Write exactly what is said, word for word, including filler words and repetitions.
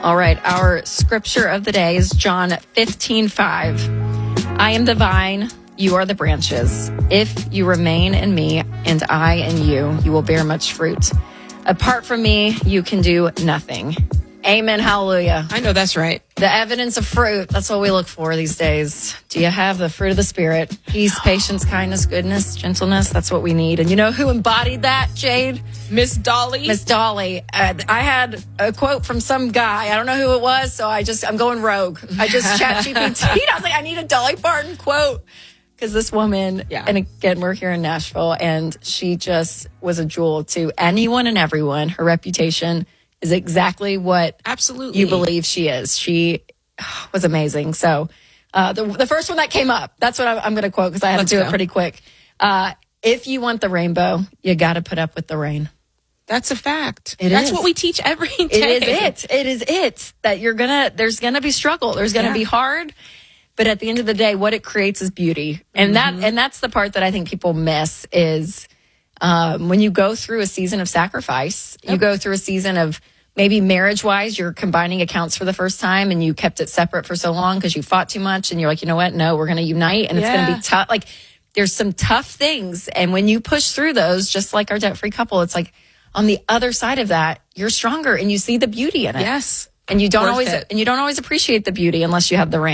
All right, our scripture of the day is John fifteen five. I am the vine, you are the branches. If you remain in me and I in you, you will bear much fruit. Apart from me, you can do nothing. Amen. Hallelujah. I know that's right. The evidence of fruit. That's what we look for these days. Do you have the fruit of the Spirit? Peace, patience, kindness, goodness, gentleness. That's what we need. And you know who embodied that, Jade? Miss Dolly. Miss Dolly. Uh, I had a quote from some guy. I don't know who it was, so I just, I'm going rogue. I just chat G P T. I was like, I need a Dolly Parton quote. Because this woman, yeah. and again, we're here in Nashville, and she just was a jewel to anyone and everyone. Her reputation is exactly what absolutely you believe she is. She was amazing. So uh, the, the first one that came up, that's what I'm, I'm going to quote because I had Let's to do go. it pretty quick. Uh, if you want the rainbow, you got to put up with the rain. That's a fact. It That's is. what we teach every day. It is it. It is it that you're going to, there's going to be struggle. There's going to yeah. be hard. But at the end of the day, what it creates is beauty. And mm-hmm. that, and that's the part that I think people miss is um, when you go through a season of sacrifice, yep. you go through a season of maybe marriage wise, you're combining accounts for the first time and you kept it separate for so long because you fought too much and you're like, you know what? No, we're going to unite and yeah. it's going to be tough. Like there's some tough things. And when you push through those, just like our debt free couple, it's like on the other side of that, you're stronger and you see the beauty in it. Yes. And you don't Worth always, it. and you don't always appreciate the beauty unless you have the rain.